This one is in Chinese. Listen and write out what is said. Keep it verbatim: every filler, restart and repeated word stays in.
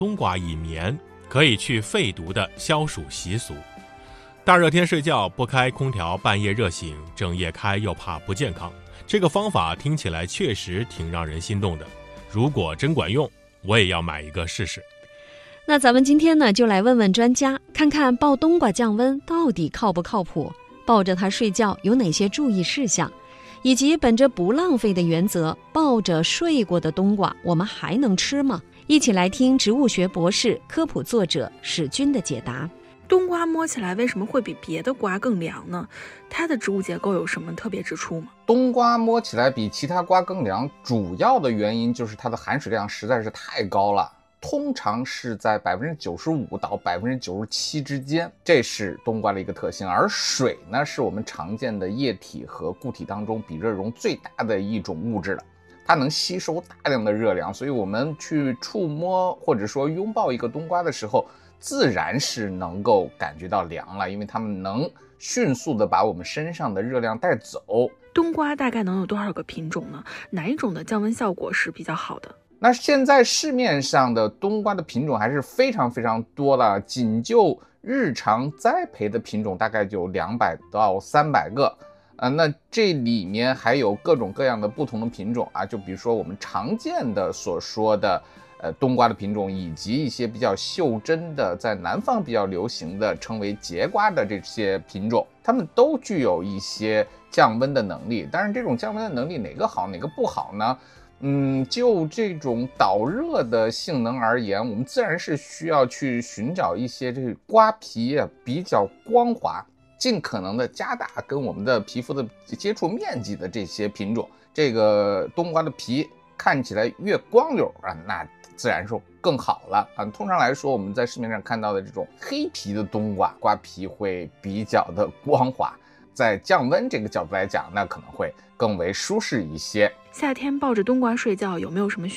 冬瓜以棉，可以去肺毒的消暑习俗。大热天睡觉不开空调，半夜热醒，整夜开又怕不健康。这个方法听起来确实挺让人心动的，如果真管用，我也要买一个试试。 那咱们今天呢，就来问问专家，看看抱冬瓜降温到底靠不靠谱，抱着它睡觉有哪些注意事项，以及本着不浪费的原则，抱着睡过的冬瓜我们还能吃吗？一起来听植物学博士、科普作者史军的解答。 冬瓜摸起来为什么会比别的瓜更凉呢？它的植物结构有什么特别之处吗？ 冬瓜摸起来比其他瓜更凉，主要的原因就是它的含水量实在是太高了，通常是在 百分之九十五 到 百分之九十七 之间，这是冬瓜的一个特性。而水呢，是我们常见的液体和固体当中比热容最大的一种物质了，它能吸收大量的热量，所以我们去触摸或者说拥抱一个冬瓜的时候，自然是能够感觉到凉了，因为它们能迅速的把我们身上的热量带走。 冬瓜大概能有多少个品种呢？哪一种的降温效果是比较好的？ 那现在市面上的冬瓜的品种还是非常非常多了，仅就日常栽培的品种大概就两百到三百个。呃，那这里面还有各种各样的不同的品种啊，就比如说我们常见的所说的呃冬瓜的品种，以及一些比较袖珍的，在南方比较流行的称为节瓜的这些品种，它们都具有一些降温的能力。当然，这种降温的能力哪个好哪个不好呢？嗯，就这种导热的性能而言，我们自然是需要去寻找一些这个瓜皮啊比较光滑，尽可能的加大跟我们的皮肤的接触面积的这些品种。这个冬瓜的皮看起来越光溜啊，那自然是更好了啊。通常来说，我们在市面上看到的这种黑皮的冬瓜，瓜皮会比较的光滑，在降温这个角度来讲，那可能会更为舒适一些。 夏天抱着冬瓜睡觉有没有什么